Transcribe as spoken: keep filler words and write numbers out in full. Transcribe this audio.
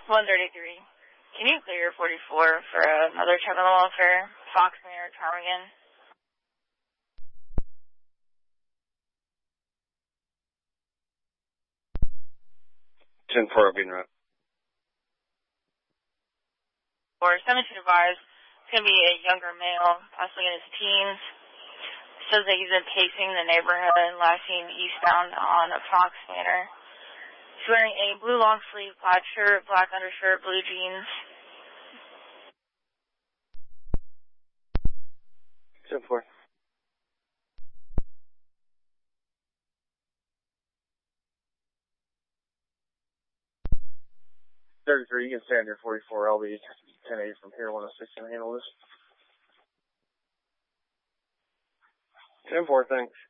one thirty-three. Can you clear forty-four for another check on the welfare? Fox Manor, Ptarmigan. ten four being route. Or seventeen advised, it's going to be a younger male, possibly in his teens. Says that he's been pacing the neighborhood, last seen eastbound on Fox Manor. He's wearing a blue long sleeve plaid shirt, black undershirt, blue jeans. ten four. thirty-three, you can stand here, forty-four, I'll be ten eight from here, one oh six, can handle this. ten four, thanks.